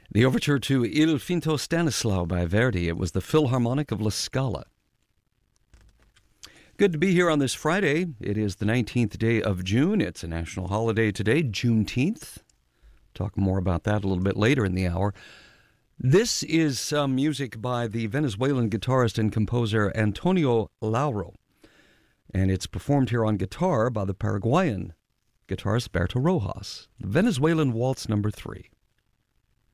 The overture to Il Finto Stanislao by Verdi. It was the Philharmonic of La Scala. Good to be here on this Friday. It is the 19th day of June. It's a national holiday today, Juneteenth. Talk more about that a little bit later in the hour. This is some music by the Venezuelan guitarist and composer Antonio Lauro, and it's performed here on guitar by the Paraguayan guitarist Berto Rojas. The Venezuelan Waltz No. 3.